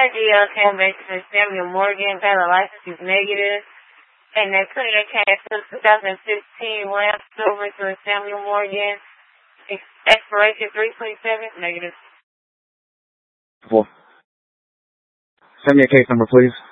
GL came back to Samuel Morgan, got a license is negative. And that cleaner came to 2015 Ram Silver to Samuel Morgan. Expiration 327, negative. Send me a case number, please.